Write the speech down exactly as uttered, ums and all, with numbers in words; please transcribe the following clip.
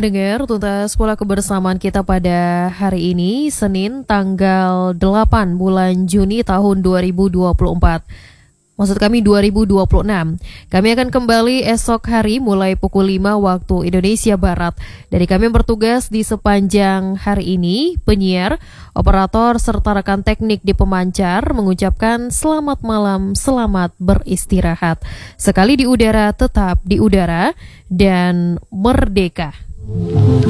pendengar, tuntas pola kebersamaan kita pada hari ini, Senin tanggal delapan bulan Juni tahun dua ribu dua puluh empat. Maksud kami dua ribu dua puluh enam. Kami akan kembali esok hari mulai pukul lima waktu Indonesia Barat. Dari kami yang bertugas di sepanjang hari ini, penyiar, operator, serta rekan teknik di pemancar mengucapkan selamat malam, selamat beristirahat. Sekali di udara, tetap di udara, dan merdeka.